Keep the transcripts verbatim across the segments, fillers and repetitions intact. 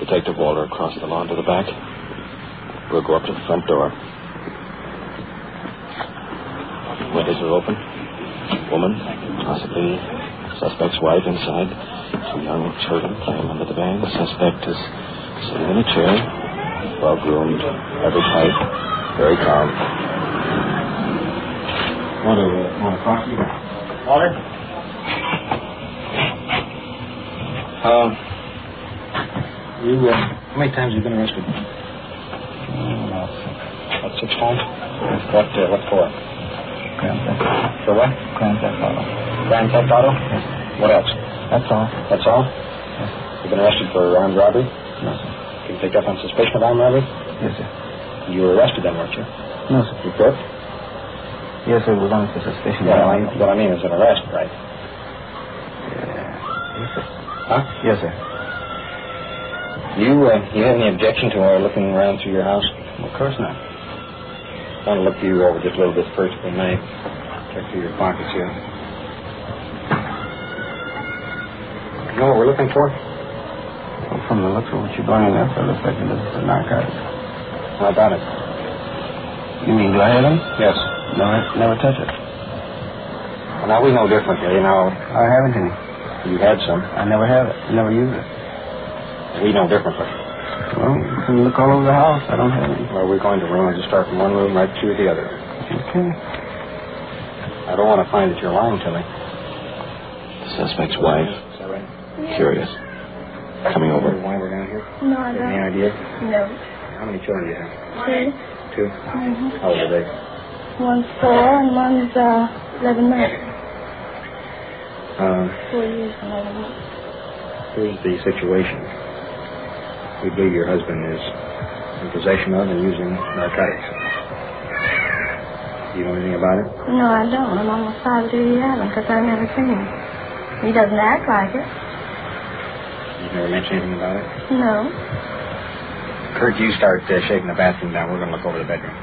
Detective Walter across the lawn to the back. We'll go up to the front door. Windows are open. Woman, possibly suspect's wife inside. Two young children playing under the van. The suspect is sitting in a chair, well-groomed, every type, very calm. Want to, uh, want to coffee? Walter? Um, you, uh, how many times have you been arrested? Mm, about six. About six times? What, uh, what for? Grand Theft. For what? Grand Theft Auto. Grand Theft Auto? Yes. What else? That's all. That's all? Yes. You've been arrested for armed robbery? No, sir. You picked up on suspicion of armed robbery? Yes, sir. You were arrested then, weren't you? No, sir. You booked? Yes, sir. It was on for suspicion. Well, I, what I mean is an arrest, right? Yeah. Yes, sir. Huh? Yes, sir. You, uh, you have any objection to our looking around through your house? Well, of course not. I want to look you over just a little bit first, if we may. Check through your pockets here. You know what we're looking for? Well, from the looks of what you're going in there for, it looks like you're looking for narcotics. How about it? You mean, do I have them? Yes. No, I never touch it. Well, now we know differently. You know, I haven't any. you had some. I never have it. I never use it. We know differently. Well, you can look all over the house. I don't have any. Well, we're going to room and just start from one room right to the other. Okay. I don't want to find that you're lying to me. The suspect's wife, Is that right? curious, coming over. Why we're down here? No, I Any don't. idea? No. How many children do you have? Two. Two? Mm-hmm. How old are they? One's four and one's uh, eleven months. Um, Four years and eleven months. here's the situation. We believe your husband is in possession of and using narcotics. Do you know anything about it? No, I don't. I'm almost positive he hasn't because I've never seen him. He doesn't act like it. You've never mentioned anything about it? No. Kurt, you start uh, shaking the bathroom down. We're going to look over the bedroom.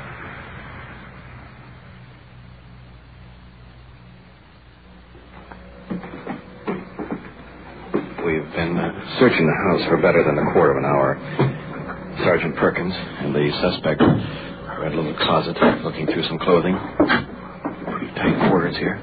We've been uh, searching the house for better than a quarter of an hour. Sergeant Perkins and the suspect are in a little closet looking through some clothing. Pretty tight quarters here.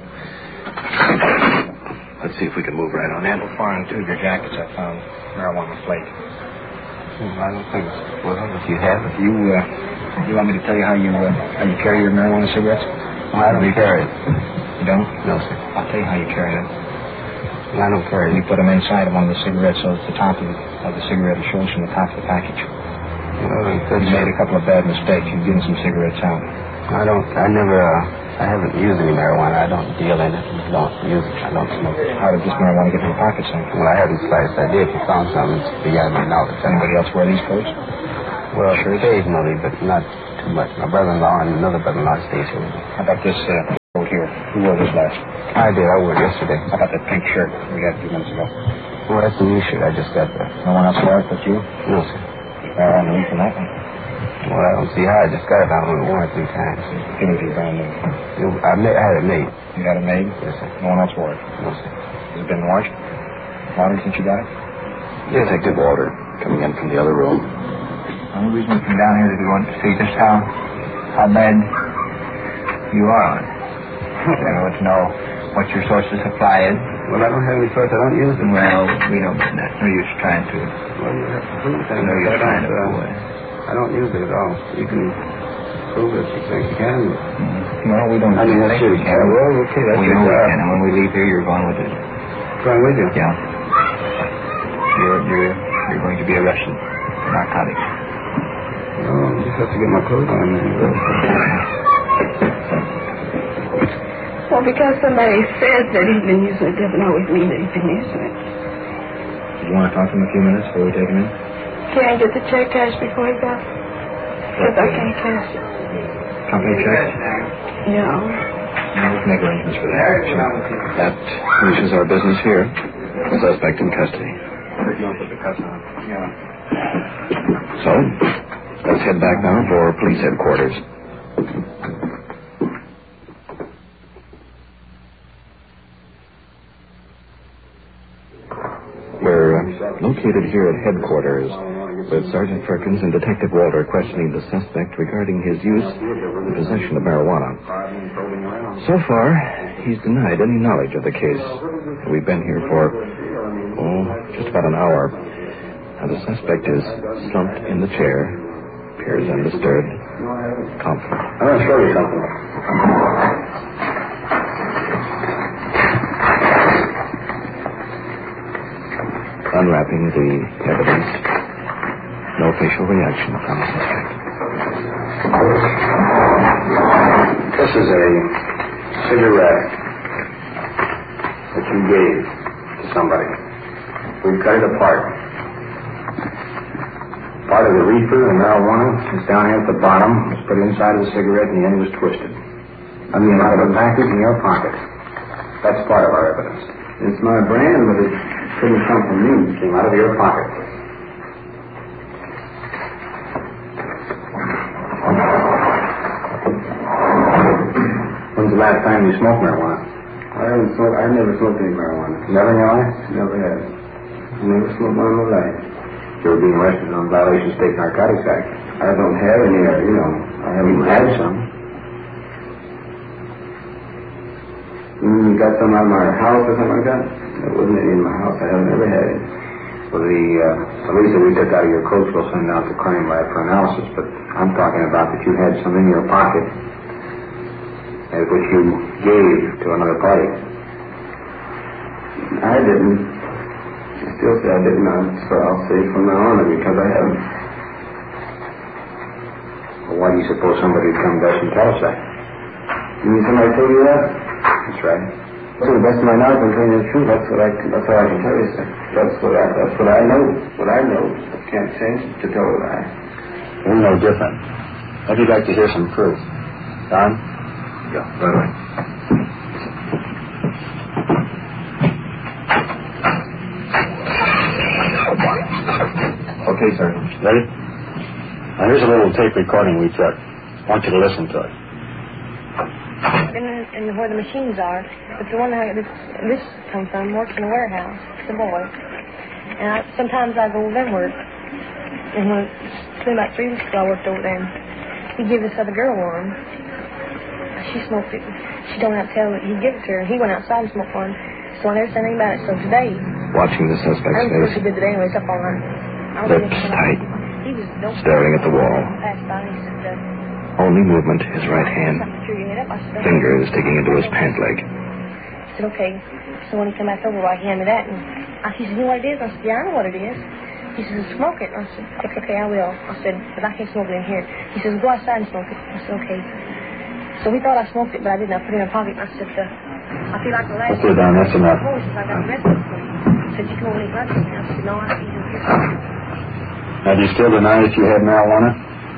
Let's see if we can move right on in. So far in two of your jackets, I found marijuana flake. I don't think so. Well, if you have it. You, uh, you want me to tell you how you, uh, how you carry your marijuana cigarettes? Well, I don't carry it. You don't? No, sir. I'll tell you how you carry them. I don't carry You it. put them inside of one of the cigarettes so that the top of the, of the cigarette is shown from the top of the package. Well, I could, You made a couple of bad mistakes. You've given some cigarettes out. I don't, I never, uh, I haven't used any marijuana. I don't deal in it. I don't use it. I don't smoke it. How did this marijuana get in your pocket, son? Well, I haven't sliced. I did. If you found something, it's beyond my knowledge. Anybody else wear these coats? Well, sure, occasionally, but not too much. My brother-in-law and another brother-in-law stays here with me. How about this uh, coat here? Who wore this last? I did. I wore it yesterday. How about that pink shirt we got a few minutes ago? Well, that's a new shirt I just got there. No one else wore it but you? No, sir. Uh, on the week from that one. Well, I don't see how I just got it. I only worn it three times. Give it to you brand new. It, I, ma- I had it made. You had it made? Yes, sir. No one else wore it? No, sir. Has it been washed? Watered since you got it? Detective Walter coming in from the other room. The only reason we came down here is we wanted to see just how, how bad you are on it. We want to know what your source of supply is. Well, I don't have any source. I don't use them. Well, we don't. That's no use trying to. Well, you have to prove that. I know you're trying to prove it. I don't use it at all. You can prove it if you think you can. Mm-hmm. No, we don't. I mean, that's think your we can. Well, okay, that's we your know we job. can, and when we leave here, you're going with us. Going with you? Yeah. You're, you're, you're going to be arrested for narcotics. No, I just have to get my clothes on. Well, because somebody says that he's been using it doesn't always mean that he's been using it. Do you want to talk to him a few minutes before we take him in? Can I get the check cashed before he goes? Because I can't cash it. Company check? No. No, we can make arrangements for that. Sure. That finishes our business here. The suspect in custody. You want to put the cuffs on? Yeah. So, let's head back now for police headquarters. We're uh, Located here at headquarters, with Sergeant Perkins and Detective Walter questioning the suspect regarding his use and possession of marijuana. So far, he's denied any knowledge of the case. We've been here for, oh, just about an hour. And the suspect is slumped in the chair, appears undisturbed, confident. I'm going to show you something. Unwrapping the evidence. No facial reaction from the suspect. This is a cigarette that you gave to somebody. We cut it apart. Part of the reefer, the marijuana, is down here at the bottom. It was put inside of the cigarette and the end was twisted. I mean, out of a package in your pocket. That's part of our evidence. It's my brand, but it couldn't come from you. It came out of your pocket. When's the last time you smoked marijuana? I haven't smoked. I've never smoked any marijuana. Never in your life? Never have. I never smoked one in my life. You were being arrested on violation of State Narcotics Act. I don't have any, uh, you know, I haven't had some. You mean you got some out of my house or something like that? There wasn't any in my house. I haven't ever had it. Well, the uh, police that we took out of your coat will send out to crime lab for analysis, but I'm talking about that you had some in your pocket, uh, which you gave to another party. I didn't. I still say I didn't, so I'll say from now on because I haven't. Well, why do you suppose somebody would come to us and tell us that? You mean somebody told you that? That's right. To the best of my knowledge, I'm telling you the truth. That's what I. That's all I can tell you, sir. That's what I. That's what I know. What I know. I can't change to tell a lie. We're no different. I'd like to hear some proof. Don? Yeah, right away. Okay, sir. Ready? Now, here's a little tape recording we took. I want you to listen to it. In, in where the machines are, but the one that this, this comes from works in a warehouse. It's a boy. And I, sometimes I go over there and work. And when, it's been about three weeks ago I worked over there, and he gave this other girl one. She smoked it. She don't have to tell it. He gave it to her. He went outside and smoked one. So I never said anything about it. So today, Watching the suspect's I was face, supposed to do today anyways, up all night. lips tight, He was don't staring at the wall. Passed by. He said, uh, Only movement, his right hand. Fingers digging into his pant leg. I said, okay. So when he came back over, well, he handed me that. And I, he said, you know what it is? I said, yeah, I know what it is. He says, smoke it. I said, okay, okay, I will. I said, but I can't smoke it in here. He says, go outside and smoke it. I said, okay. So we thought I smoked it, but I didn't. I put it in my pocket. I said, uh, I feel like the last... Okay, Don, that's enough. I got arrested. I said, you can only blood from me. I said, no, I don't even care. Now, do you still deny that you had marijuana?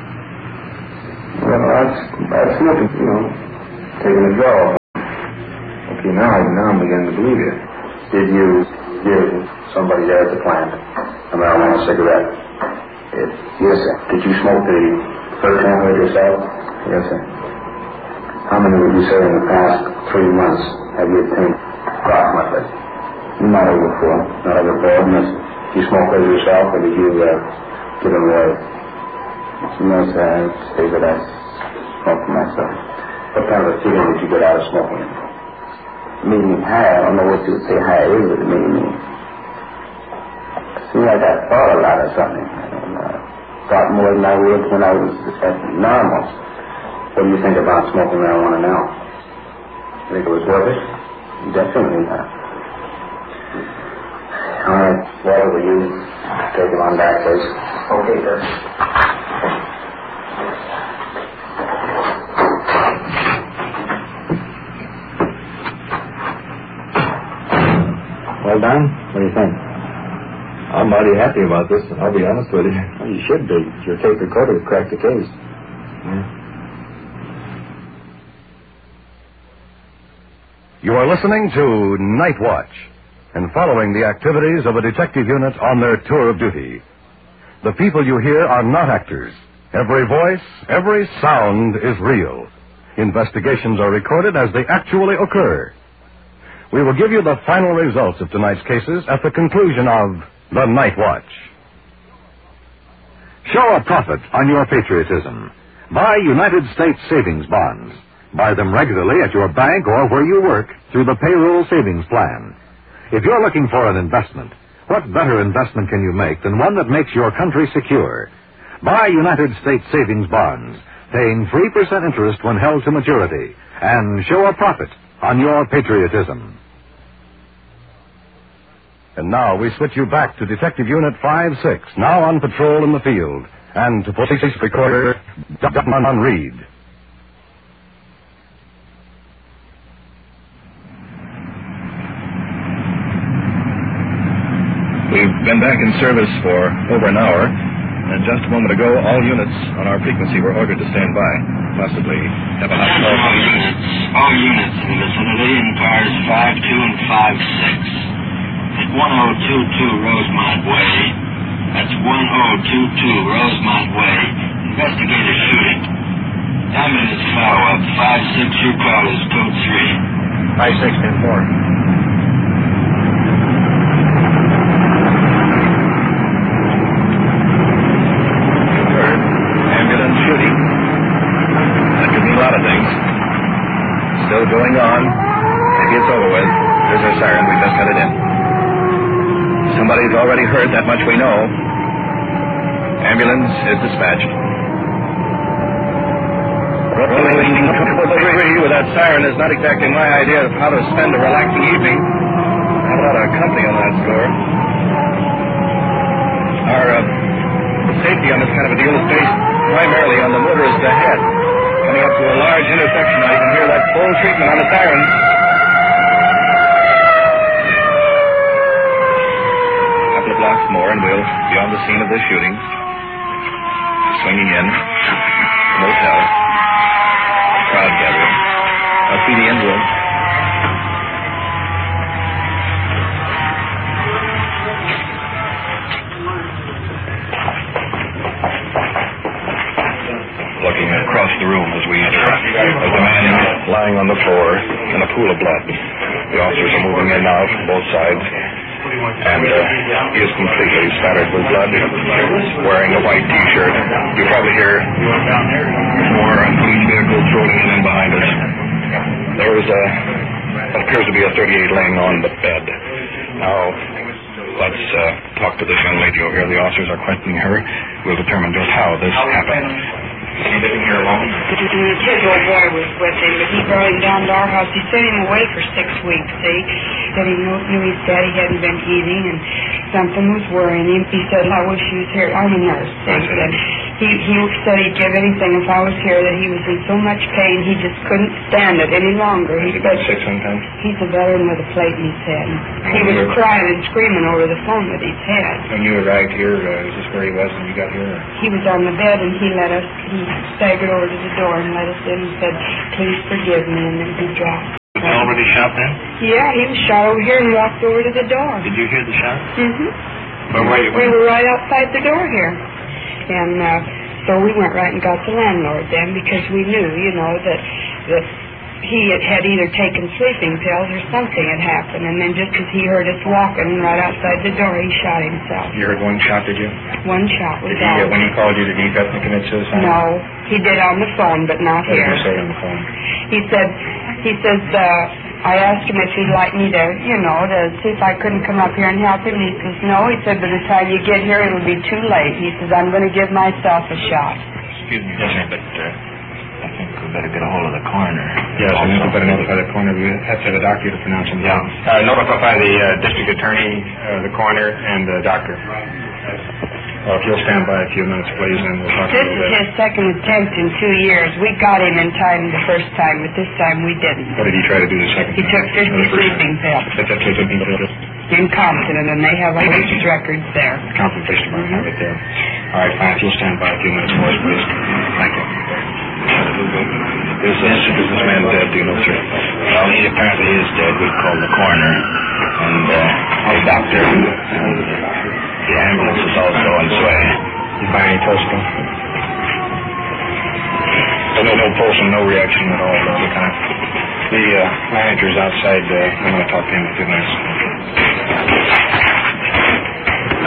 Well, I, I smoked it, you know, taking a draw. Okay, now, now I'm beginning to believe you. Did you give somebody there at the plant a marijuana cigarette? It, yes, sir. Did you smoke the first one with yourself? Yes, sir. How many would you say in the past three months have you obtained approximately? Not over four. Not over four. Did you smoke with yourself, or did you uh, give them away? No, sir. I say that I smoke for myself. What kind of a feeling did you get out of smoking it? Made me high. I don't know what you would say high is, but it made me... Seemed like I thought a lot or something. I don't know. Thought more than I would when I was normal. What do you think about smoking marijuana now? Think it was worth it? Definitely not. All right, Walter, will you take him on back, please? Okay, sir. Well done. What do you think? I'm mighty happy about this, I'll be honest with you. Well, you should be. Your tape recorder cracked the case. Yeah. You are listening to Night Watch and following the activities of a detective unit on their tour of duty. The people you hear are not actors. Every voice, every sound is real. Investigations are recorded as they actually occur. We will give you the final results of tonight's cases at the conclusion of the Night Watch. Show a profit on your patriotism. Buy United States savings bonds. Buy them regularly at your bank or where you work through the payroll savings plan. If you're looking for an investment, what better investment can you make than one that makes your country secure? Buy United States savings bonds, paying three percent interest when held to maturity, and show a profit on your patriotism. And now we switch you back to Detective Unit five six, now on patrol in the field, and to police recorder Don Reed. We've been back in service for over an hour, and just a moment ago, all units on our frequency were ordered to stand by, possibly have a hot call. All units, all units in the vicinity in cars five two and five six. At one oh two two Rosemont Way. That's one oh two two Rosemont Way. Investigate a shooting. Ambulance follow-up. five six, your call is code three. five six and four. Heard. Ambulance shooting. That could mean a lot of things. Still going on. Maybe it's over with. There's our siren. We just got it in. Somebody's already heard, that much we know. Ambulance is dispatched. Rolling three with that siren is not exactly my idea of how to spend a relaxing evening. I have a lot of company on that score. Our uh, safety on this kind of a deal is based primarily on the motorist ahead. Coming up to a large intersection, I can hear that full treatment on the siren. Blocks more and we'll be on the scene of this shooting. Swinging in. Motel. Crowd gathering. Must be the end room. Looking across the room as we enter. There's a man lying on the floor in a pool of blood. The officers are moving in now from both sides. And uh, he is completely spattered with blood, wearing a white T-shirt. You probably hear more police vehicles rolling in behind us. There is a, what appears to be a thirty-eight laying on the bed. Now, let's uh, talk to this young lady over here. The officers are questioning her. We'll determine just how this happened. Is he living here alone? His old boy was with him, but he brought him down to our house. He sent him away for six weeks, see? Said he knew, knew his daddy hadn't been eating, and something was worrying him. He said, I wish he was here. I'm a nurse. He said, he, he said he'd give anything if I was here, that he was in so much pain he just couldn't stand it any longer. He said, sick sometimes? He's a veteran with a plate in his head. He was crying and screaming over the phone with his head. When you arrived here, uh, is this where he was when you got here? He was on the bed, and he let us, he staggered over to the door and let us in and said, please forgive me, and then he dropped. Was he already shot then? Yeah, he was shot over here and walked over to the door. Did you hear the shot? Mm-hmm. Where were you? We were right outside the door here. And uh, so we went right and got the landlord then, because we knew, you know, that that he had, had either taken sleeping pills or something had happened. And then just as he heard us walking right outside the door, he shot himself. You heard one shot, did you? One shot was Did he, uh, all. when he called you, did he definitely commit suicide? No, he did on the phone, but not What did here. he say on the phone? He said, he says, uh, I asked him if he'd like me to, you know, to see if I couldn't come up here and help him. And he says, no. He said, by the time you get here, it'll be too late. He says, I'm going to give myself a shot. Excuse me, yes, sir, but uh, I think we better get a hold of the coroner. Yes, I think we better notify the coroner. We have to have a doctor to pronounce him down. Uh, notify the uh, district attorney, uh, the coroner, and the doctor. Well, if you'll stand by a few minutes, please, and we'll talk to This you. is his second attempt in two years. We got him in time the first time, but this time we didn't. What did he try to do the second He time? took fifty sleeping pills That's up to the in Compton, and they have all his records there. Compton Police Department have it there. All right, fine. If you'll stand by a few minutes for us, please. Thank you. Is this, is this man dead? Do you know, sir? Well, he apparently is dead. We called the coroner and uh, the doctor. And the ambulance is also on its way. You find any pulse? No, no pulse and no reaction at all of any kind. The uh, manager's outside. Uh, I'm going to talk to him in a few minutes.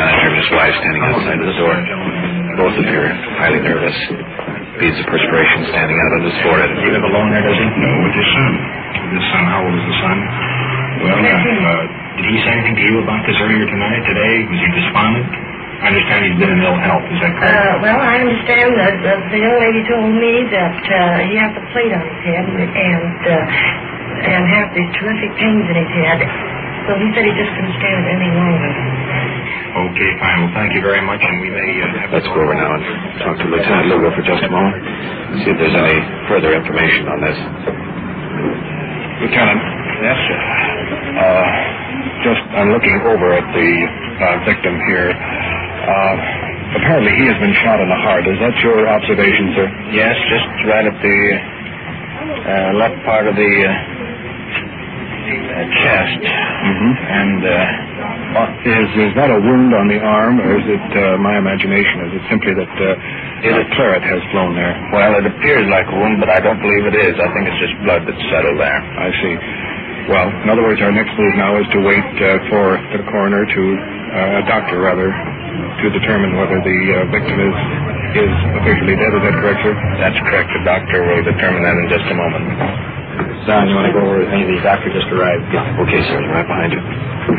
his wife standing outside the door. Both appear highly nervous. Beads of perspiration standing out on his forehead. Does he live alone there, does he? No, with his son. With his son. How old is the son? Well, uh, uh, did he say anything to you about this earlier tonight, today? Was he despondent? I understand he's been in ill health. Is that correct? Uh, well, I understand that uh, the young lady told me that uh, he has a plate on his head and and, uh, and has these terrific pains in his head. So he said he just couldn't stand it any longer. Okay, fine. Well, thank you very much, and we may uh, have... Let's go over now and talk to Lieutenant Lugo for just a moment. See if there's any further information on this. Lieutenant. Yes, sir. Uh, just, I'm looking over at the uh, victim here. Uh, apparently he has been shot in the heart. Is that your observation, sir? Yes, just right at the uh, left part of the uh, uh, chest. Mm-hmm. And uh, is, is that a wound on the arm, or is it uh, my imagination? Is it simply that uh, a claret has flown there? well, it appears like a wound, but I don't believe it is. I think it's just blood that's settled there. I see. Well, in other words, our next move now is to wait uh, for the coroner to, uh, a doctor rather, to determine whether the uh, victim is is officially dead. Is that correct, sir? That's correct. The doctor will determine that in just a moment. Son, you want to go over with me? The doctor just arrived. Yeah, okay, sir. Right behind you.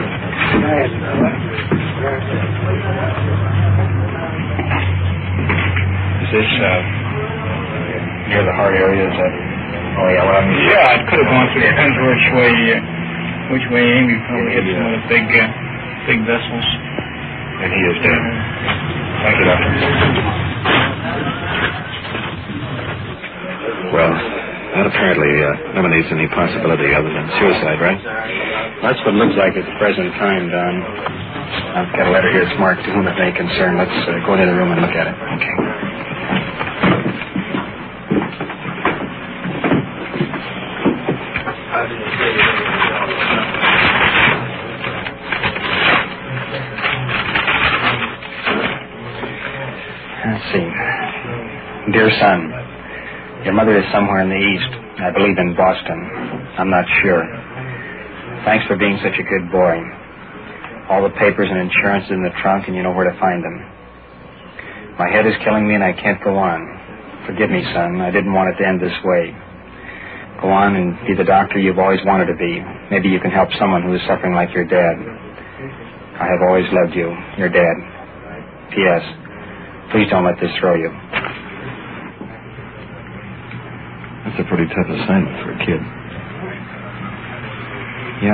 Is this uh, near the heart area? Is that? Oh yeah. Well, I'm... Yeah, it could have gone through. Depends which way, uh, which way Amy probably hits one of the big, uh, big vessels. And he is dead. Thank you, doctor. Well, that apparently uh, eliminates any possibility other than suicide, right? That's what it looks like at the present time, Don. I've got a letter here that's marked to whom it may concern. Let's uh, go into the room and look at it. Okay. Let's see. Dear son, your mother is somewhere in the East. I believe in Boston. I'm not sure. Thanks for being such a good boy. All the papers and insurance in the trunk, and you know where to find them. My head is killing me, and I can't go on. Forgive me, son. I didn't want it to end this way. Go on and be the doctor you've always wanted to be. Maybe you can help someone who is suffering like your dad. I have always loved you, your dad. P S Please don't let this throw you. That's a pretty tough assignment for a kid. Yeah.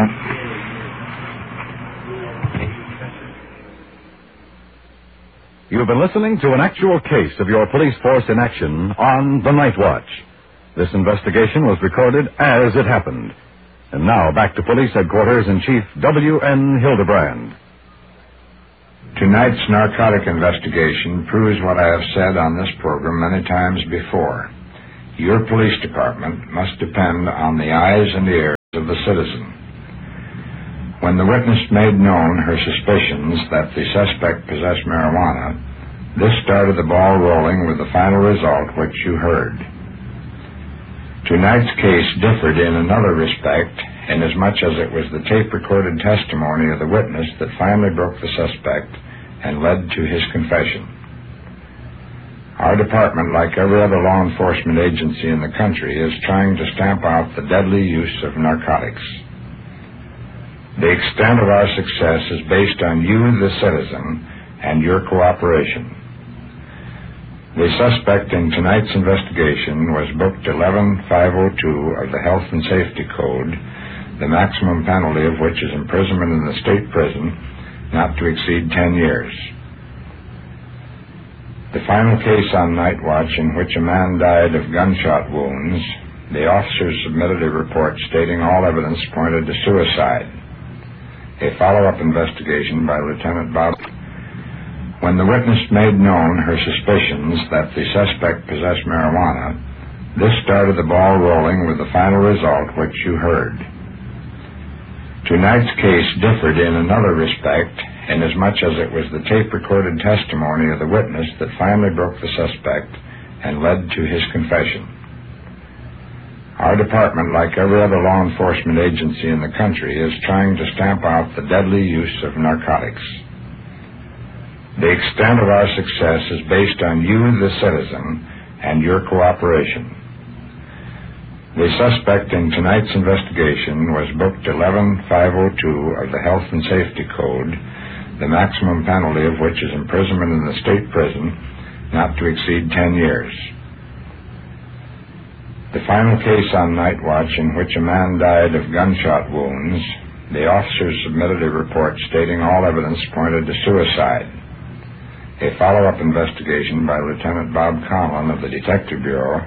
You've been listening to an actual case of your police force in action on The Night Watch. This investigation was recorded as it happened. And now back to Police Headquarters in Chief W N Hildebrand. Tonight's narcotic investigation proves what I have said on this program many times before. Your police department must depend on the eyes and ears of the citizen. When the witness made known her suspicions that the suspect possessed marijuana, this started the ball rolling with the final result which you heard. Tonight's case differed in another respect, inasmuch as it was the tape-recorded testimony of the witness that finally broke the suspect and led to his confession. Our department, like every other law enforcement agency in the country, is trying to stamp out the deadly use of narcotics. The extent of our success is based on you, the citizen, and your cooperation. The suspect in tonight's investigation was booked eleven five oh two of the Health and Safety Code, the maximum penalty of which is imprisonment in the state prison, not to exceed ten years. The final case on Night Watch in which a man died of gunshot wounds, the officers submitted a report stating all evidence pointed to suicide. A follow-up investigation by Lieutenant Bob. When the witness made known her suspicions that the suspect possessed marijuana, this started the ball rolling with the final result which you heard. Tonight's case differed in another respect, inasmuch as it was the tape-recorded testimony of the witness that finally broke the suspect and led to his confession. Our department, like every other law enforcement agency in the country, is trying to stamp out the deadly use of narcotics. The extent of our success is based on you, the citizen, and your cooperation. The suspect in tonight's investigation was booked eleven five oh two of the Health and Safety Code, the maximum penalty of which is imprisonment in the state prison not to exceed ten years. The final case on Night Watch in which a man died of gunshot wounds, the officers submitted a report stating all evidence pointed to suicide. A follow-up investigation by Lieutenant Bob Conlon of the Detective Bureau